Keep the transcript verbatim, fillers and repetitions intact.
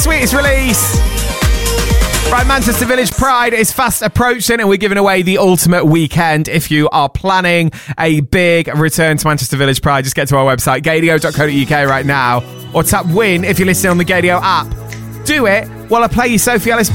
sweetest release. Right, Manchester Village Pride is fast approaching and we're giving away the ultimate weekend. If you are planning a big return to Manchester Village Pride, just get to our website, gadio dot co dot uk right now, or tap win if you're listening on the Gadio app. Do it while I play you Sophie Ellis